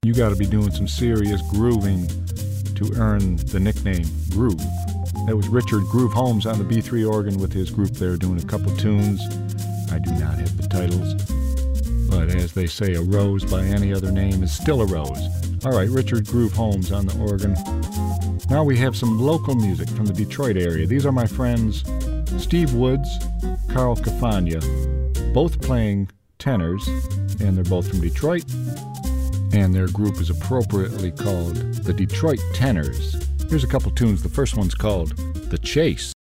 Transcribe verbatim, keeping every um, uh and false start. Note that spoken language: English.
You got to be doing some serious grooving to earn the nickname Groove. That was Richard Groove Holmes on the B three organ with his group there doing a couple tunes. I do not have the titles, but as they say, a rose by any other name is still a rose. All right, Richard Groove Holmes on the organ. Now we have some local music from the Detroit area. These are my friends Steve Woods, Carl Cafagna, both playing tenors, and they're both from Detroit, and their group is appropriately called the Detroit Tenors. Here's a couple tunes. The first one's called The Chase.